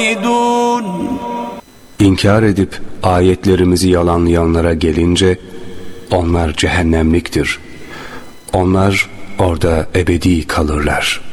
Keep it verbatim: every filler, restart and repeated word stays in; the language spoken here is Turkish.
İnkar edip ayetlerimizi yalanlayanlara gelince onlar cehennemliktir. Onlar orada ebedi kalırlar.